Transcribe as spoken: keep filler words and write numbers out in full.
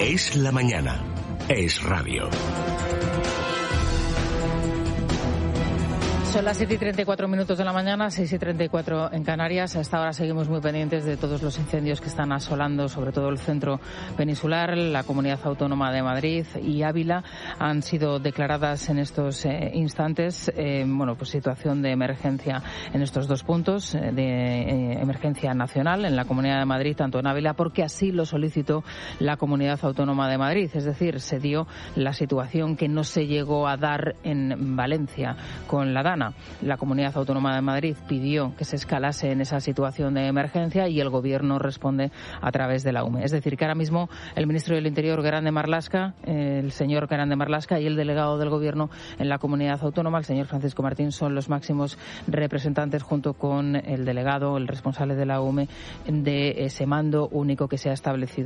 Es la mañana. Es radio. Son las siete y treinta y cuatro minutos de la mañana, seis y treinta y cuatro en Canarias. A esta hora seguimos muy pendientes de todos los incendios que están asolando, sobre todo el centro peninsular. La Comunidad Autónoma de Madrid y Ávila han sido declaradas en estos eh, instantes, eh, bueno, pues situación de emergencia en estos dos puntos, eh, de eh, emergencia nacional en la Comunidad de Madrid, tanto en Ávila, porque así lo solicitó la Comunidad Autónoma de Madrid. Es decir, se dio la situación que no se llegó a dar en Valencia con la DANA. La Comunidad Autónoma de Madrid pidió que se escalase en esa situación de emergencia y el Gobierno responde a través de la U M E. Es decir, que ahora mismo el ministro del Interior, Grande Marlaska, el señor Grande Marlaska y el delegado del Gobierno en la Comunidad Autónoma, el señor Francisco Martín, son los máximos representantes junto con el delegado, el responsable de la U M E, de ese mando único que se ha establecido